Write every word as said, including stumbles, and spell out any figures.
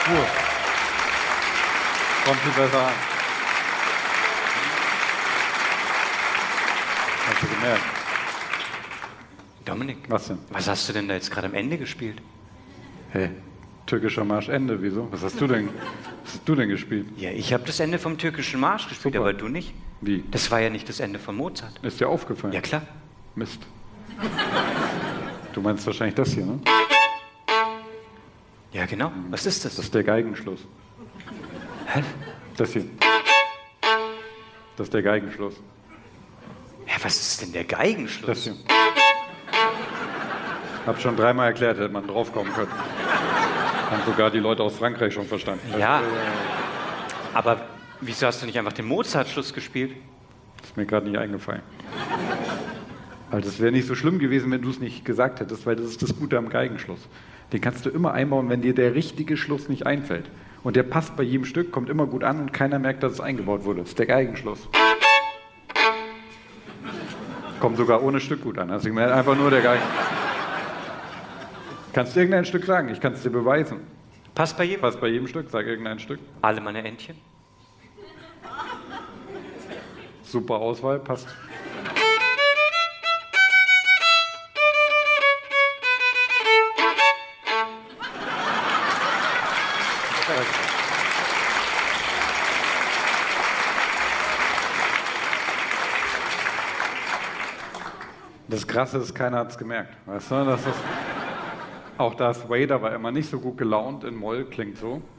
Spur. Kommt viel besser an. Hast du gemerkt? Dominik, Was denn? was hast du denn da jetzt gerade am Ende gespielt? Hey, türkischer Marsch Ende, wieso? Was hast du denn, was hast du denn gespielt? Ja, ich habe das Ende vom türkischen Marsch gespielt, Super. aber du nicht. Wie? Das war ja nicht das Ende von Mozart. Ist dir aufgefallen? Ja, klar. Mist. Du meinst wahrscheinlich das hier, ne? Ja, genau. Was ist das? Das ist der Geigenschluss. Hä? Das hier. Das ist der Geigenschluss. Ja, was ist denn der Geigenschluss? Das hier. Hab schon dreimal erklärt, hätte man draufkommen können. Haben sogar die Leute aus Frankreich schon verstanden. Ja, aber wieso hast du nicht einfach den Mozart-Schluss gespielt? Das ist mir gerade nicht eingefallen. Weil das wäre nicht so schlimm gewesen, wenn du es nicht gesagt hättest, weil das ist das Gute am Geigenschluss. Den kannst du immer einbauen, wenn dir der richtige Schluss nicht einfällt. Und der passt bei jedem Stück, kommt immer gut an und keiner merkt, dass es eingebaut wurde. Das ist der Geigenschluss. Kommt sogar ohne Stück gut an. Also einfach nur der Geigen. Kannst du irgendein Stück sagen? Ich kann es dir beweisen. Passt bei jedem? Passt bei jedem Stück, sag irgendein Stück. Alle meine Entchen? Super Auswahl, passt. Das Krasse ist, keiner hat es gemerkt. Weißt du, das ist, auch Darth Vader war immer nicht so gut gelaunt in Moll, klingt so.